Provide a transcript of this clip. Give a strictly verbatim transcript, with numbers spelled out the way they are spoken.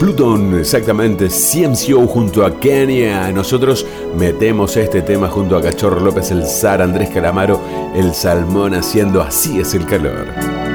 Pluton, exactamente, C M C O junto a Kenia. Nosotros metemos este tema junto a Cachorro López, el Zar, Andrés Calamaro, el Salmón haciendo Así es el calor.